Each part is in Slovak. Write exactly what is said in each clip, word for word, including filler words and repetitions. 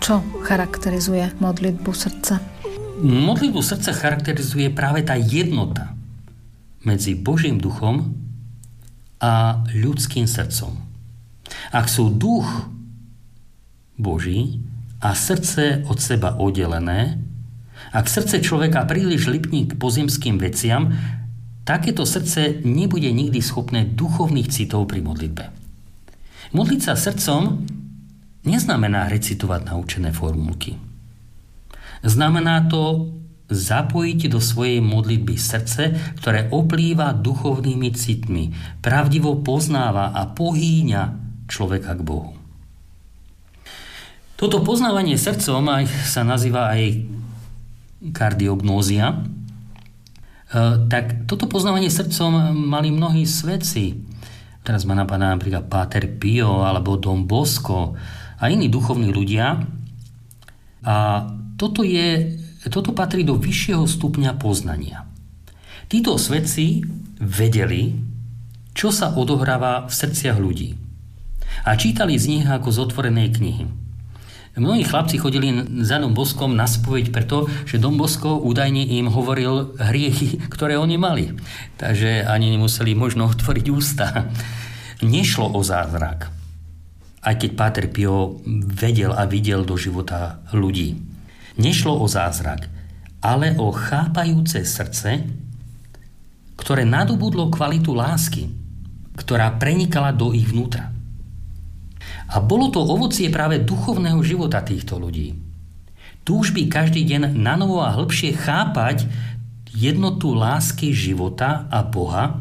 Čo charakterizuje modlitbu srdca? Modlitbu srdca charakterizuje práve tá jednota medzi Božím duchom a ľudským srdcom. Ak sú duch Boží a srdce od seba oddelené, ak srdce človeka príliš lipní k pozemským veciam, takéto srdce nebude nikdy schopné duchovných citov pri modlitbe. Modliť sa srdcom neznamená recitovať naučené formulky. Znamená to zapojiť do svojej modlitby srdce, ktoré oplýva duchovnými citmi, pravdivo poznáva a pohýňa človeka k Bohu. Toto poznávanie srdcom aj sa nazýva aj kardiognózia. Tak toto poznávanie srdcom mali mnohí svetci. Teraz ma napadá napríklad Páter Pio alebo Dom Bosco a iní duchovní ľudia. A toto, je, toto patrí do vyššieho stupňa poznania. Títo svetci vedeli, čo sa odohráva v srdciach ľudí. A čítali z nich ako z otvorenej knihy. Mnohí chlapci chodili za Dom Boskom na spoveď preto, že Dom Bosko údajne im hovoril hriechy, ktoré oni mali. Takže ani nemuseli možno otvoriť ústa. Nešlo o zázrak. Aj keď Páter Pio vedel a videl do života ľudí. Nešlo o zázrak, ale o chápajúce srdce, ktoré nadobudlo kvalitu lásky, ktorá prenikala do ich vnútra. A bolo to ovocie práve duchovného života týchto ľudí. Túžby každý deň nanovo a hĺbšie chápať jednotu lásky života a Boha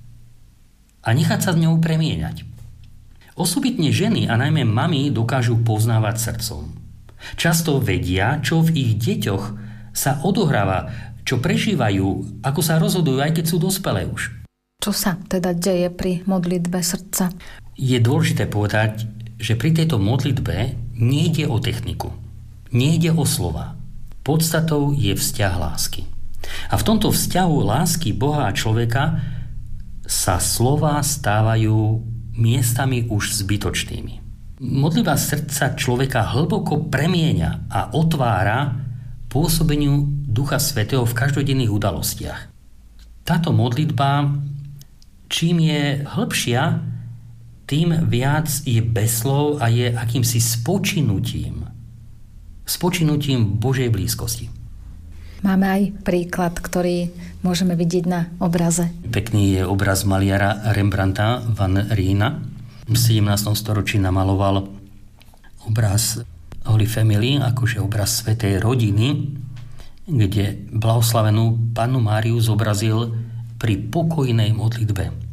a nechať sa s ňou premieňať. Osobitne ženy a najmä mami dokážu poznávať srdcom. Často vedia, čo v ich deťoch sa odohráva, čo prežívajú, ako sa rozhodujú, aj keď sú dospelé už. Čo sa teda deje pri modlitbe srdca? Je dôležité povedať, že pri tejto modlitbe nejde o techniku, nejde o slova. Podstatou je vzťah lásky. A v tomto vzťahu lásky Boha a človeka sa slová stávajú miestami už zbytočnými. Modlitba srdca človeka hlboko premieňa a otvára pôsobeniu Ducha Svätého v každodenných udalostiach. Táto modlitba, čím je hĺbšia, tým viac je bez slov a je akýmsi spočinutím. Spočinutím Božej blízkosti. Máme aj príklad, ktorý môžeme vidieť na obraze. Pekný je obraz maliara Rembrandta van Rijna. V sedemnástom storočí namaloval obraz Holy Family, akože obraz svätej rodiny, kde blahoslavenú Pannu Máriu zobrazil pri pokojnej modlitbe.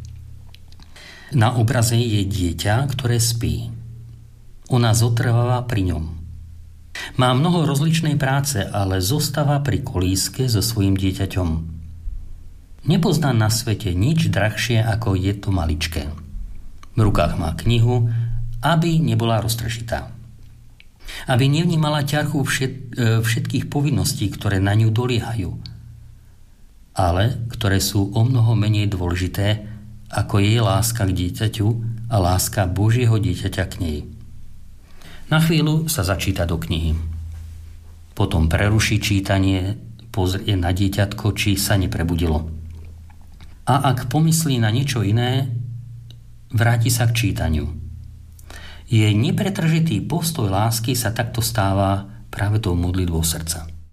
Na obraze je dieťa, ktoré spí. Ona zotrváva pri ňom. Má mnoho rozličnej práce, ale zostáva pri kolíske so svojím dieťaťom. Nepozná na svete nič drahšie, ako je to maličké. V rukách má knihu, aby nebola roztržitá. Aby nevnímala ťarchu všet, všetkých povinností, ktoré na ňu doliehajú, ale ktoré sú o mnoho menej dôležité, ako jej láska k dieťaťu a láska Božieho dieťaťa k nej. Na chvíľu sa začíta do knihy. Potom preruší čítanie, pozrie na dieťatko, či sa neprebudilo. A ak pomyslí na niečo iné, vráti sa k čítaniu. Jej nepretržitý postoj lásky sa takto stáva práve tou modlitbou srdca.